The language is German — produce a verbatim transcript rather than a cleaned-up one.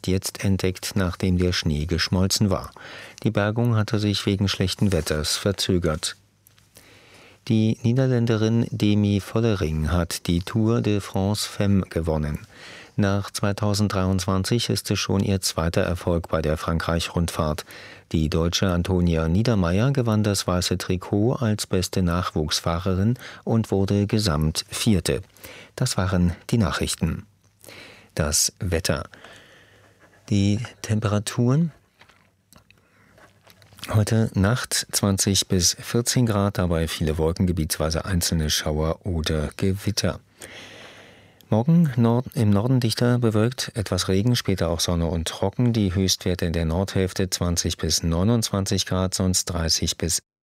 erst jetzt entdeckt, nachdem der Schnee geschmolzen war. Die Bergung hatte sich wegen schlechten Wetters verzögert. Die Niederländerin Demi Vollering hat die Tour de France Femme gewonnen. Nach zweitausenddreiundzwanzig ist es schon ihr zweiter Erfolg bei der Frankreich-Rundfahrt. Die Deutsche Antonia Niedermeier gewann das weiße Trikot als beste Nachwuchsfahrerin und wurde Gesamtvierte. Das waren die Nachrichten. Das Wetter. Die Temperaturen heute Nacht zwanzig bis vierzehn Grad, dabei viele Wolken, gebietsweise einzelne Schauer oder Gewitter. Morgen Nord, im Norden dichter bewölkt, etwas Regen, später auch Sonne und trocken. Die Höchstwerte in der Nordhälfte zwanzig bis neunundzwanzig Grad, sonst dreißig bis